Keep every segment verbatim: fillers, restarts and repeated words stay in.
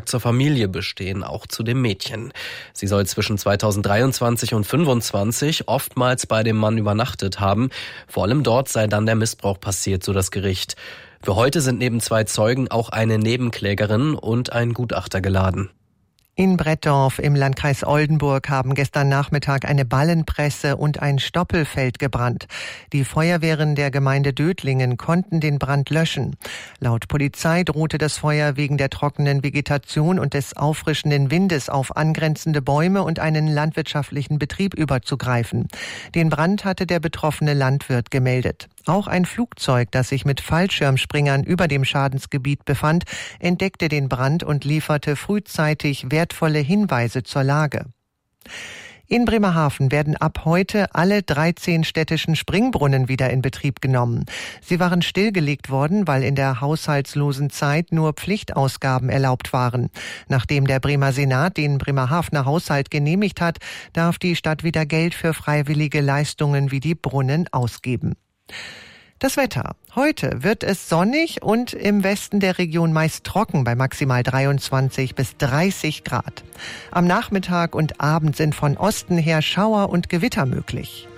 Kontakt zur Familie bestehen, auch zu dem Mädchen. Sie soll zwischen zweitausenddreiundzwanzig und fünfundzwanzig oftmals bei dem Mann übernachtet haben. Vor allem dort sei dann der Missbrauch passiert, so das Gericht. Für heute sind neben zwei Zeugen auch eine Nebenklägerin und ein Gutachter geladen. In Brettdorf im Landkreis Oldenburg haben gestern Nachmittag eine Ballenpresse und ein Stoppelfeld gebrannt. Die Feuerwehren der Gemeinde Dötlingen konnten den Brand löschen. Laut Polizei drohte das Feuer wegen der trockenen Vegetation und des auffrischenden Windes auf angrenzende Bäume und einen landwirtschaftlichen Betrieb überzugreifen. Den Brand hatte der betroffene Landwirt gemeldet. Auch ein Flugzeug, das sich mit Fallschirmspringern über dem Schadensgebiet befand, entdeckte den Brand und lieferte frühzeitig wertvolle Hinweise zur Lage. In Bremerhaven werden ab heute alle dreizehn städtischen Springbrunnen wieder in Betrieb genommen. Sie waren stillgelegt worden, weil in der haushaltslosen Zeit nur Pflichtausgaben erlaubt waren. Nachdem der Bremer Senat den Bremerhavener Haushalt genehmigt hat, darf die Stadt wieder Geld für freiwillige Leistungen wie die Brunnen ausgeben. Das Wetter. Heute wird es sonnig und im Westen der Region meist trocken bei maximal dreiundzwanzig bis dreißig Grad. Am Nachmittag und Abend sind von Osten her Schauer und Gewitter möglich.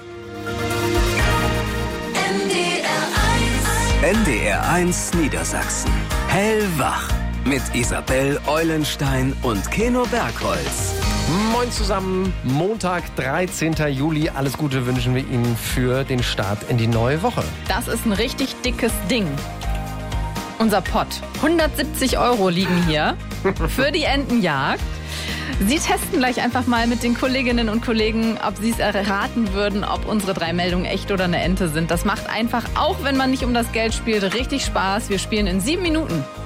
N D R eins Niedersachsen. Hellwach mit Isabel Eulenstein und Keno Bergholz. Moin zusammen, Montag, dreizehnten Juli. Alles Gute wünschen wir Ihnen für den Start in die neue Woche. Das ist ein richtig dickes Ding. Unser Pott. hundertsiebzig Euro liegen hier für die Entenjagd. Sie testen gleich einfach mal mit den Kolleginnen und Kollegen, ob sie es erraten würden, ob unsere drei Meldungen echt oder eine Ente sind. Das macht einfach, auch wenn man nicht um das Geld spielt, richtig Spaß. Wir spielen in sieben Minuten.